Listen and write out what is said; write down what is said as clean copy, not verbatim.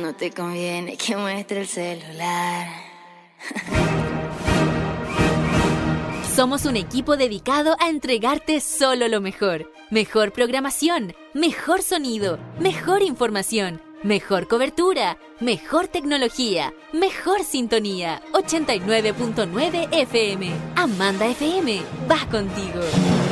no te conviene que muestre el celular. Somos un equipo dedicado a entregarte solo lo mejor. Mejor programación, mejor sonido, mejor información, mejor cobertura, mejor tecnología, mejor sintonía. 89.9 FM. Amanda FM, va contigo.